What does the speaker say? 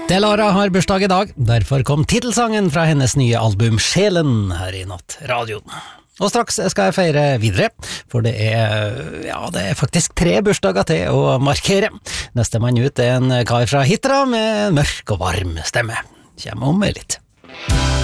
Delara har bursdag I dag, derfor kom titelsangen fra hennes nye album Sjelen her I Nattradioen. Og straks skal jeg feire videre, for det er faktisk 3 bursdager til å markere. Neste mann ut en kar fra Hitra med mørk og varm stemme. Kjem om litt.